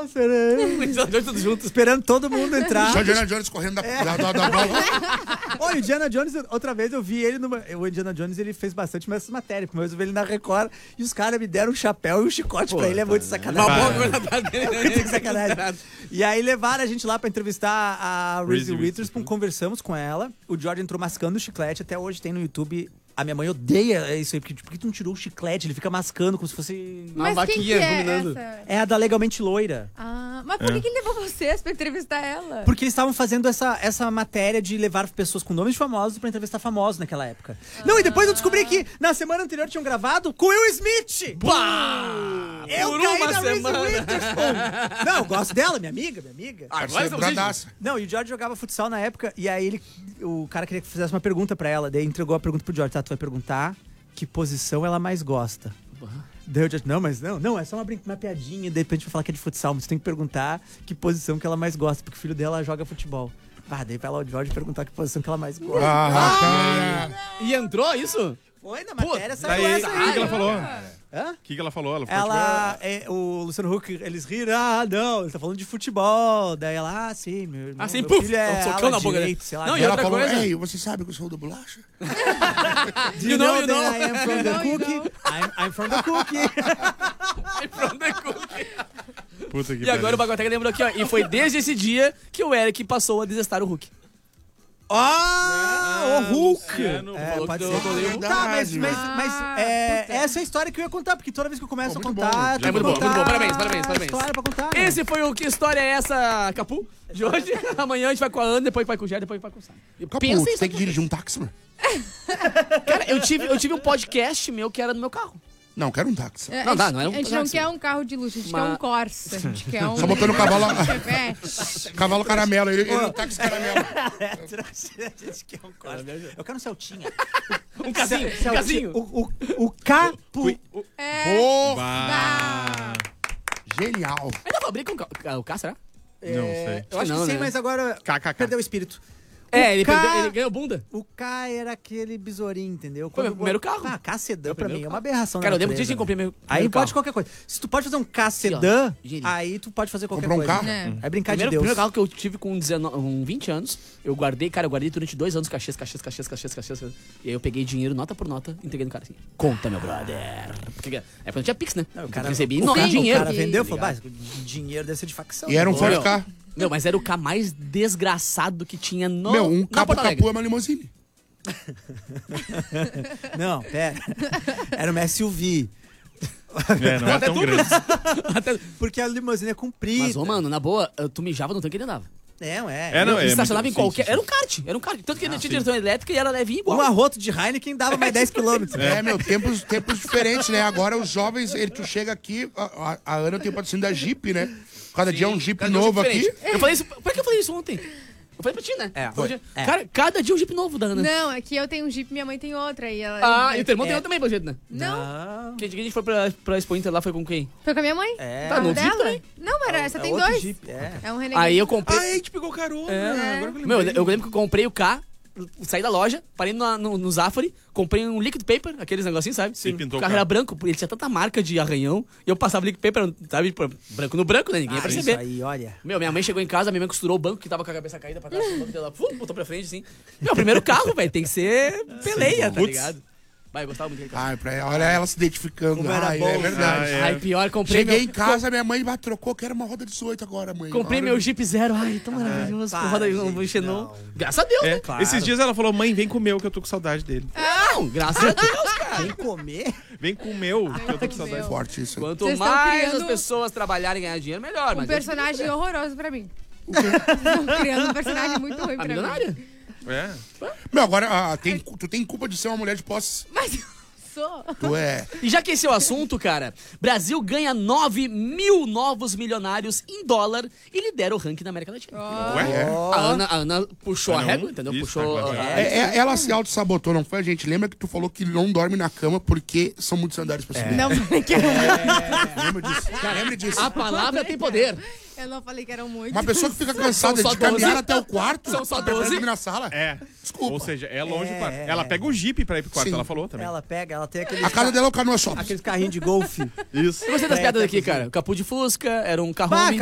esperando. Indiana Jones tudo junto. Esperando todo mundo entrar. Só Indiana Jones correndo da bola. Olha, o Indiana Jones, outra vez eu vi ele o Indiana Jones, ele fez bastante essas matérias. Uma vez eu vi ele na Record e os caras me deram um chapéu e um chicote pra ele. É muito sacanagem. Muito sacanagem. E aí levaram a gente lá pra entrevistar a Reese Witherspoon, conversamos com ela. O George entrou mascando o chiclete, até hoje tem no YouTube. A minha mãe odeia isso aí, porque por que tu não tirou o chiclete? Ele fica mascando como se fosse uma Mas quem que vaquinha é combinando. essa? É a da Legalmente Loira. Ah, mas por que ele levou vocês pra entrevistar ela? Porque eles estavam fazendo essa matéria de levar pessoas com nomes famosos pra entrevistar famosos naquela época. Não, e depois eu descobri que na semana anterior tinham gravado com Will Smith. Pá! Eu Por caí uma na Reese semana. Witherspoon. Não, eu gosto dela, minha amiga. Agora você Bradaça. Não, e o George jogava futsal na época, e aí o cara queria que fizesse uma pergunta pra ela, daí entregou a pergunta pro George, tá, tu vai perguntar que posição ela mais gosta. Daí o George, não, é só uma piadinha, de repente vai falar que é de futsal, mas tu tem que perguntar que posição que ela mais gosta, porque o filho dela joga futebol. Daí vai lá o George perguntar que posição que ela mais gosta. E entrou isso? Foi na matéria, Daí, saiu o essa que aí. que ela falou? Hã? O que ela falou? Ela falou, O Luciano Huck, eles riram, não, ele tá falando de futebol. Daí ela, sim, meu irmão, Assim, meu puf, filho é socão ala na boca direito, dele. sei lá. Não, E e ela outra falou, coisa. ei, você sabe que eu sou do bolacha? You know, that I am from the You cookie. I'm from the cookie. Ai, pronto, é cookie. puta que E agora o Bagotega lembrou aqui, ó. E foi desde esse dia que o Eric passou a detestar o Hulk. O Hulk. Luciano falou Pode que ser. eu odeio o Hulk. Tá, mas puta. essa é a história que eu ia contar, porque toda vez que eu começo a muito contar... bom. tem É que muito bom, contar muito bom. Parabéns, a parabéns. história pra contar. né? Esse foi o Que História é Essa, Capu? De hoje. Amanhã a gente vai com a Ana, depois vai com o Gé, depois vai com o Sam. Capu, Pensa você isso. tem que dirigir um táxi, mano. Cara, eu tive um podcast meu que era no meu carro. Não, quero um táxi. Não dá, não é um A gente não táxi. quer um carro de luxo, a gente quer um Corsa. A gente quer um... Só botando o cavalo, Chevette. cavalo caramelo. Ele é um táxi caramelo. A gente quer um Corsa. Eu quero um Celtinha. Um casinho. O Capu. Genial. Ainda fabrica o K, será? Não sei. Eu acho não, que sim, né? mas agora KKK. perdeu o espírito. Ele K- ele ganhou bunda. O K era aquele besourinho, entendeu? Foi meu primeiro carro. K sedã pra mim é uma aberração. Cara, na eu lembro disso natureza, que eu comprei meu Aí primeiro pode carro. qualquer coisa. Se tu pode fazer um K sedã, Gênio. aí tu pode fazer qualquer Comprou um coisa. carro? É. É brincar de Primeiro Deus. carro que eu tive com 20 anos, eu guardei durante 2 anos cachês. E aí eu peguei dinheiro, nota por nota, entreguei no cara assim. Conta, meu brother. Porque não tinha Pix, né? Não, o cara, recebi o cara, dinheiro. O cara vendeu e Sim. falou, dinheiro deve ser de facção. E era um Ô, Ford meu. K. Meu, mas era o K mais desgraçado que tinha no Meu, um na Capu Porto Alegre. Capu é uma limousine. Não, pera. Era uma SUV. Não é tão grande. Porque a limusine é comprida. Mas, ô, mano, na boa, tu mijava no tanque e ele andava. Não, Não, Ele estacionava muito- em qualquer... sim, sim. Era um kart. Tanto que ele tinha direção elétrica e era levinho igual. Um arroto de Heineken dava mais 10 km. Meu, tempos diferentes, né? Agora os jovens, tu chega aqui, a Ana tem patrocínio da Jeep, né? Cada dia é um Jeep Cada dia um novo diferente. aqui. Eu falei isso... Por que eu falei isso ontem? Eu falei pra ti, né? Foi. Cara, cada dia um Jeep novo da Ana. Não, aqui eu tenho um Jeep, minha mãe tem outra. E ela... E o teu irmão tem outro também, pelo jeito, né? Não, Que a gente foi pra Expo Inter lá, foi com quem? foi com a minha mãe. É. Tá, no Jeep Dela? também. Não, mas essa tem outro dois. Jeep, É um Renegade. Aí eu comprei... Ai, a gente pegou carona. Agora que eu Meu, lembrei. eu lembro que eu comprei o K, saí da loja, parei no Zafari, comprei um liquid paper, aqueles negocinhos, sabe? Sim, pintou o o carro carro. era branco, ele tinha tanta marca de arranhão, e eu passava liquid paper, sabe? Branco no branco, né? Ninguém ia Isso perceber. aí, olha. Meu, minha mãe chegou em casa, minha mãe costurou o banco que tava com a cabeça caída pra trás, o banco dela, botou pra frente, assim. Meu, primeiro carro, velho, tem que ser peleia, tá Putz. ligado? Vai, eu gostava muito daquele carro. Olha ela se identificando. Como era Ai, bom, é verdade. Ai, pior, comprei Cheguei meu... em casa, minha mãe trocou, quero uma roda 18 agora, mãe. Comprei Olha, meu Jeep Zero, ai, tão maravilhoso, com para, roda gente, Xenon. não. Graças a Deus, É, né? Claro. Esses dias ela falou, mãe, vem com o meu, que eu tô com saudade dele. Não, graças a Deus, cara. Tem que comer. Vem com o meu, que eu tô com saudade. Forte isso. Quanto Vocês estão mais criando as pessoas trabalharem e ganhar dinheiro, melhor. Um Mas personagem horroroso pra mim. Estão criando um personagem muito ruim a pra milionária. mim. É. Meu, agora tu tem culpa de ser uma mulher de posse. Mas eu sou. Tu é. E já que esse é o assunto, cara, Brasil ganha 9 mil novos milionários em dólar e lidera o ranking da América Latina. Ué? A Ana puxou a Não, régua, entendeu? isso, Puxou. tá claro. Ela se auto-sabotou, não foi a gente? Lembra que tu falou que não dorme na cama porque são muitos andares pra subir? Não falei que eram Lembra disso? Lembra disso? A palavra tem poder. Eu não falei que eram muitos. Uma pessoa que fica cansada São só de caminhar 12. até o quarto. São só pra 12. dormir na sala. É. Desculpa. Ou seja, é longe do quarto. Ela pega o Jeep pra ir pro quarto, Sim. ela falou também. Ela tem aqueles, A casa dela é o canoa shopping. aqueles carrinhos de golfe. Isso. Eu gostei das É, piadas tá aqui, cara. Capô de Fusca, era um carro Bah,